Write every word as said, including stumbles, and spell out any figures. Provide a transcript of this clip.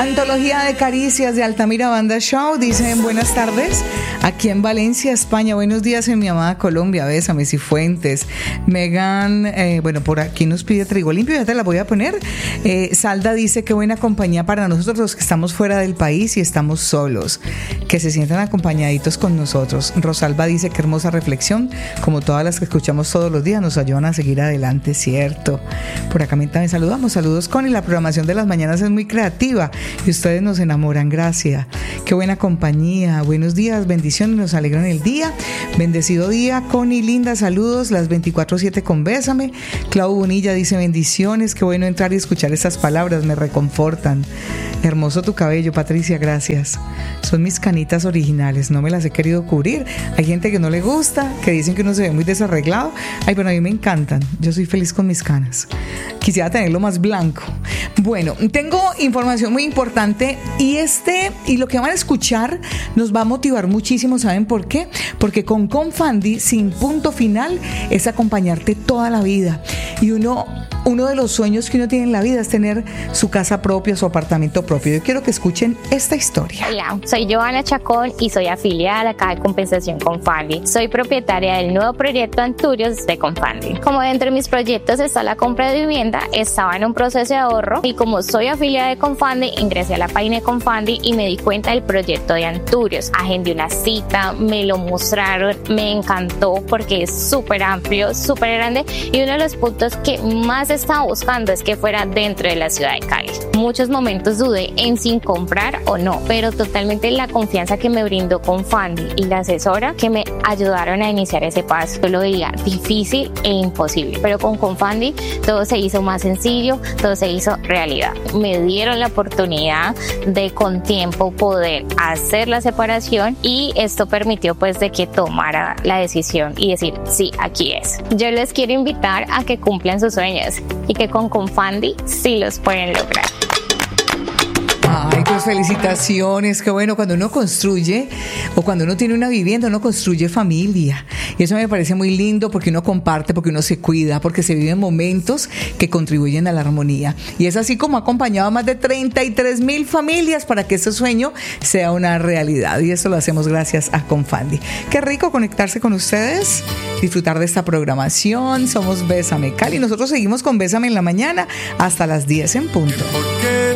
Antología de Caricias de Altamira Banda Show. Dicen buenas tardes aquí en Valencia, España. Buenos días en mi amada Colombia. Bésame, Cifuentes. Megan, eh, bueno, por aquí nos pide Trigo Limpio, ya te la voy a poner. Eh, Salda dice qué buena compañía para nosotros los que estamos fuera del país y estamos solos. Que se sientan acompañaditos con nosotros. Rosalba dice qué hermosa reflexión. Como todas las que escuchamos todos los días, nos ayudan a seguir adelante, ¿cierto? Por acá también saludamos. Saludos, Connie. La programación de las mañanas es muy creativa y ustedes nos enamoran. Gracias. Qué buena compañía. Buenos días, bendiciones, nos alegran el día. Bendecido día, Connie, linda, saludos, las veinticuatro siete con Bésame. Clau Bonilla dice bendiciones, qué bueno entrar y escuchar estas palabras, me reconfortan. Hermoso tu cabello, Patricia, gracias. Son mis canitas originales, no me las he querido cubrir. Hay gente que no le gusta, que dicen que uno se ve muy desarreglado. Ay, pero a mí me encantan, yo soy feliz con mis canas. Quisiera tenerlo más blanco. Bueno, tengo información muy importante y este y lo que van a escuchar nos va a motivar muchísimo. ¿Saben por qué? Porque con Confandi, sin punto final, es acompañarte toda la vida. Y uno, uno de los sueños que uno tiene en la vida es tener su casa propia, su apartamento propio. Yo quiero que escuchen esta historia. Hola, soy Joana Chacón y soy afiliada a la Caja de Compensación Confandi. Soy propietaria del nuevo proyecto Anturios de Confandi. Como dentro de mis proyectos está la compra de vivienda, estaba en un proceso de ahorro y como soy afiliada de Confandi, ingresé a la página de Confandi y me di cuenta del proyecto de Anturios. Agendé una cita, me lo mostraron, me encantó porque es súper amplio, súper grande y uno de los puntos que más estaba buscando es que fuera dentro de la ciudad de Cali. Muchos momentos dudé en si comprar o no, pero totalmente la confianza que me brindó Confandi y la asesora que me ayudaron a iniciar ese paso. Yo lo veía difícil e imposible, pero con Confandi todo se hizo más sencillo, todo se hizo realidad. Me dieron la oportunidad de con tiempo poder hacer la separación y esto permitió pues de que tomara la decisión y decir sí, aquí es. Yo les quiero invitar a que cumplan sus sueños y que con Confandi sí los pueden lograr. Ay, pues felicitaciones, qué bueno cuando uno construye o cuando uno tiene una vivienda, uno construye familia y eso me parece muy lindo porque uno comparte, porque uno se cuida, porque se viven momentos que contribuyen a la armonía y es así como ha acompañado a más de treinta y tres mil familias para que ese sueño sea una realidad y eso lo hacemos gracias a Confandi. Qué rico conectarse con ustedes, disfrutar de esta programación. Somos Bésame Cali, nosotros seguimos con Bésame en la mañana hasta las diez en punto.